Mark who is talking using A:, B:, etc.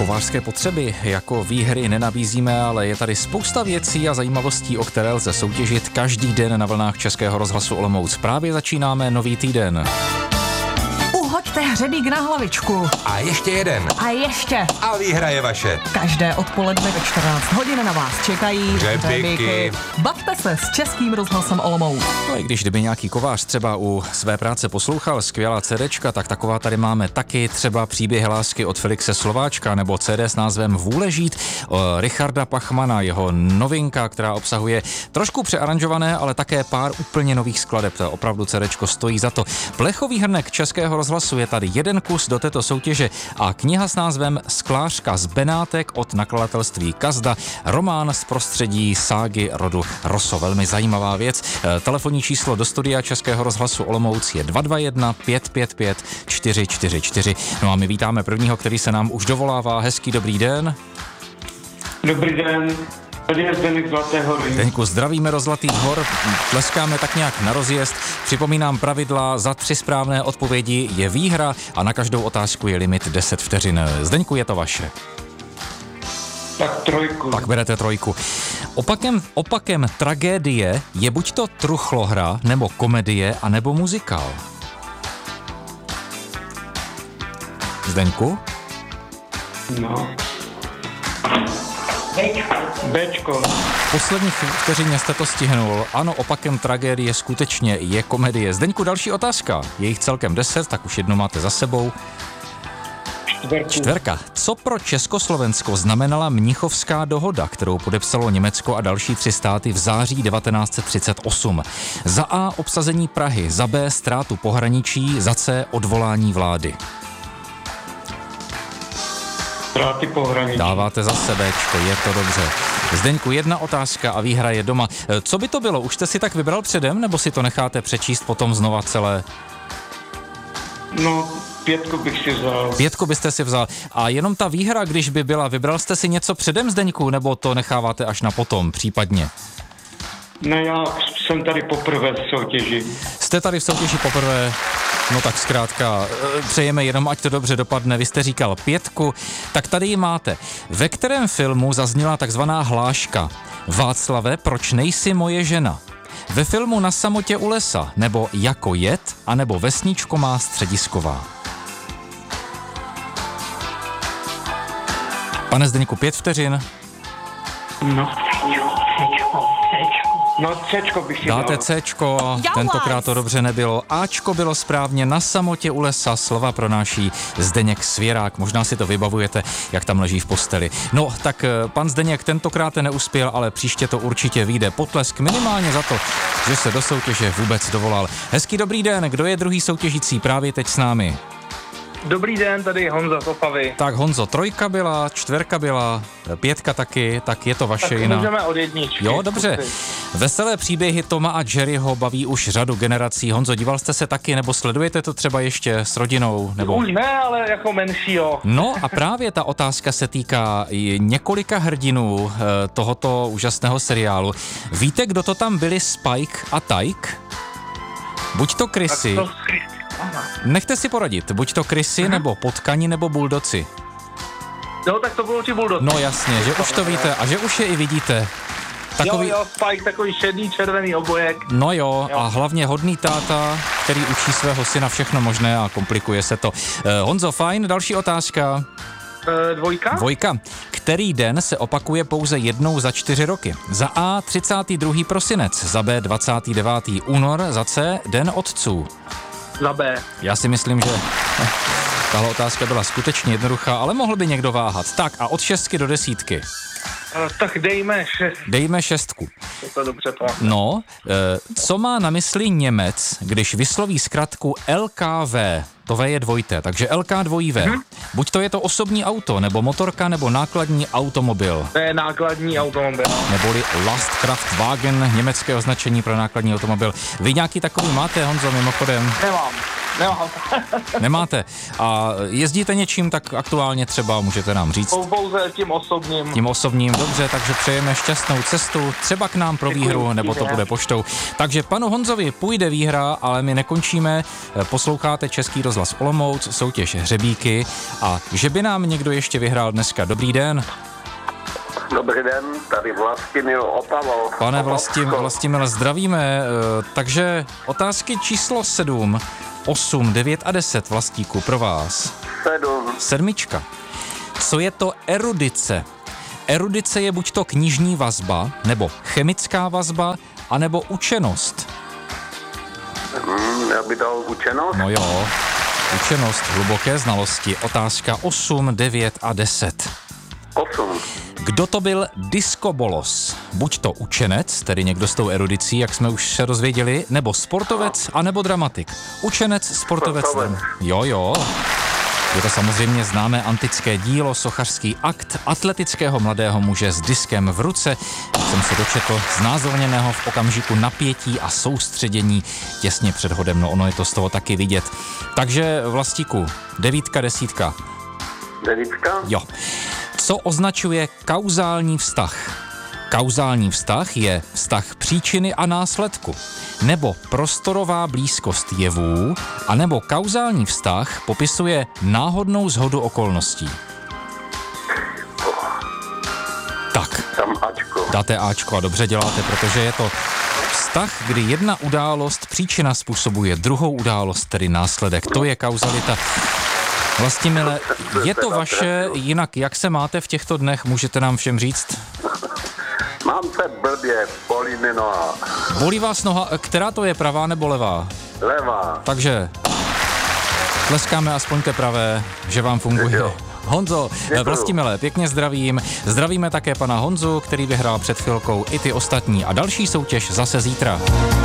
A: Kovářské potřeby jako výhry nenabízíme, ale je tady spousta věcí a zajímavostí, o které lze soutěžit každý den na vlnách Českého rozhlasu Olomouc. Právě začínáme nový týden.
B: Uhoďte hřebík na hlavičku.
C: A ještě jeden.
B: A ještě.
C: A výhra je vaše.
B: Každé odpoledne ve 14 hodin na vás čekají
C: hřebíky.
B: Bavte se s Českým rozhlasem Olomouc.
A: No i když kdyby nějaký kovář třeba u své práce poslouchal skvělá CDčka, tak taková tady máme taky, třeba Příběhy lásky od Felixe Slováčka nebo CD s názvem Vůle žít Richarda Pachmana, jeho novinka, která obsahuje trošku přearanžované, ale také pár úplně nových skladeb. To opravdu CDčko stojí za to. Plechový hrnek Českého rozhlasu je tady jeden kus do této soutěže a kniha s názvem Sklářka z Benátek od nakladatelství Kazda, román z prostředí ságy rodu Rosso. Velmi zajímavá věc. Telefonní číslo do studia Českého rozhlasu Olomouc je 221 555 444. No a my vítáme prvního, který se nám už dovolává. Hezký dobrý den.
D: Dobrý den. Tady je Zdeněk Zlaté hory.
A: Zdeňku, zdravíme do Zlatých hor, tleskáme tak nějak na rozjezd. Připomínám pravidla, za 3 správné odpovědi je výhra a na každou otázku je limit 10 vteřin. Zdeňku, je to vaše.
D: Tak 3.
A: Tak berete 3. Opakem tragédie je buď to truchlohra, nebo komedie, anebo muzikál. Zdeňku?
D: No. Bčko.
A: Poslední vteřině jste to stihnul. Ano, opakem tragédie skutečně je komedie. Zdeňku, další otázka. Je jich celkem 10, tak už jednu máte za sebou. 4. Co pro Československo znamenala Mnichovská dohoda, kterou podepsalo Německo a další 3 státy v září 1938? Za A obsazení Prahy, za B ztrátu pohraničí, za C odvolání vlády.
D: Ztráty pohraničí.
A: Dáváte za sebečko, je to dobře. Zdeňku, jedna otázka a výhra je doma. Co by to bylo? Už jste si tak vybral předem, nebo si to necháte přečíst potom znova celé?
D: No, 5 bych si vzal.
A: 5 byste si vzal. A jenom ta výhra, když by byla, vybral jste si něco předem, Zdeňku, nebo to necháváte až na potom, případně?
D: Ne, já jsem tady poprvé v soutěži.
A: Jste tady v soutěži poprvé, no tak zkrátka, přejeme jenom, ať to dobře dopadne. Vy jste říkal 5, tak tady ji máte. Ve kterém filmu zazněla takzvaná hláška? Václave, proč nejsi moje žena? Ve filmu Na samotě u lesa, nebo Jako jed, anebo Vesničko má středisková? Pane Zdeňku, 5 vteřin.
D: No. No, Cčko bych si dal.
A: Dáte Cčko, tentokrát to dobře nebylo. Ačko bylo správně, Na samotě u lesa, slova pronáší Zdeněk Svěrák. Možná si to vybavujete, jak tam leží v posteli. No, tak pan Zdeněk tentokrát neuspěl, ale příště to určitě vyjde. Potlesk minimálně za to, že se do soutěže vůbec dovolal. Hezký dobrý den, kdo je druhý soutěžící právě teď s námi?
E: Dobrý den, tady Honza z Opavy.
A: Tak Honzo, 3 byla, 4 byla, 5 taky, tak je to vaše
E: tak
A: jiná.
E: můžeme od jedničky.
A: Jo, dobře. Veselé příběhy Toma a Jerryho baví už řadu generací. Honzo, díval jste se taky, nebo sledujete to třeba ještě s rodinou? Nebo...
E: Už ne, ale jako menší, jo.
A: No a právě ta otázka se týká několika hrdinů tohoto úžasného seriálu. Víte, kdo to tam byli Spike a Tyke? Buď to Chrissy. Nechte si poradit, buď to Chrissy, nebo Potkani, nebo Buldoci.
E: Jo, tak to bylo ti Buldoci.
A: No jasně, že už to víte a že už je i vidíte. Takový...
E: Jo, Spike, takový šedý, červený obojek.
A: No jo, a hlavně hodný táta, který učí svého syna všechno možné a komplikuje se to. Honzo, fajn, další otázka.
E: 2.
A: Který den se opakuje pouze jednou za 4 roky? Za A 32. prosinec, za B 29. únor, za C Den otců.
E: Za B.
A: Já si myslím, že tahle otázka byla skutečně jednoduchá, ale mohl by někdo váhat. Tak a od 6 do 10.
E: Tak dejme 6.
A: Dejme 6.
E: To dobře to.
A: No, co má na mysli Němec, když vysloví zkratku LKV? To V je dvojité, takže LK2V. Buď to je to osobní auto, nebo motorka, nebo nákladní automobil.
E: To je nákladní automobil.
A: Neboli Lastkraftwagen, německé označení pro nákladní automobil. Vy nějaký takový máte, Honzo, mimochodem?
E: Nemám. Nemám.
A: Nemáte. A jezdíte něčím, tak aktuálně třeba můžete nám říct.
E: Pouze tím osobním.
A: Tím osobním, dobře, takže přejeme šťastnou cestu, třeba k nám pro výhru, nebo to bude poštou. Takže panu Honzovi půjde výhra, ale my nekončíme. Posloucháte Český rozhlas Olomouc, soutěž Hřebíky a že by nám někdo ještě vyhrál dneska. Dobrý den.
F: Dobrý den, tady Vlastimil Opavol.
A: Pane Vlastimil, zdravíme. Takže otázky číslo 7, 8, 9 a 10 Vlastíku pro vás. 7. Co je to erudice? Erudice je buď to knižní vazba, nebo chemická vazba, anebo učenost.
F: Já by dal učenost.
A: No jo, učenost, hluboké znalosti. Otázka 8, 9 a 10.
F: 8.
A: Kdo to byl diskobolos? Buď to učenec, tedy někdo s tou erudicí, jak jsme už se dozvěděli, nebo sportovec, anebo dramatik. Učenec, sportovec. Jo. Je to samozřejmě známé antické dílo, sochařský akt atletického mladého muže s diskem v ruce, jak jsem se dočetl, znázorněného v okamžiku napětí a soustředění těsně před hodem. No ono je to z toho taky vidět. Takže Vlastíku, 9, 10.
F: 9.
A: Jo. Co označuje kauzální vztah? Kauzální vztah je vztah příčiny a následku, nebo prostorová blízkost jevů, anebo kauzální vztah popisuje náhodnou shodu okolností. Tak.
F: Tam Ačko.
A: Dáte Ačko a dobře děláte, protože je to vztah, kdy jedna událost, příčina způsobuje druhou událost, tedy následek. To je kauzalita. Vlastimile, je to vaše, jinak jak se máte v těchto dnech, můžete nám všem říct?
F: Mám se blbě, bolí mi noha.
A: Bolí vás noha, která to je, pravá nebo levá?
F: Levá.
A: Takže tleskáme aspoň té pravé, že vám funguje.
F: Jo.
A: Honzo, Vlastimile, pěkně zdravím. Zdravíme také pana Honzu, který vyhrál před chvilkou i ty ostatní a další soutěž zase zítra.